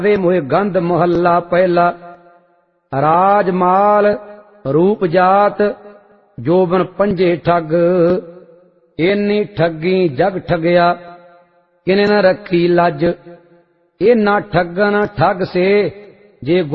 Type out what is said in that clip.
वे मोहे गंध मोहल्ला पहला। राज माल रूप जात जोबन पंजे ठग। इन्नी ठगी जग ठगया किने न रखी लज। इन्ना ठगन ठग से जे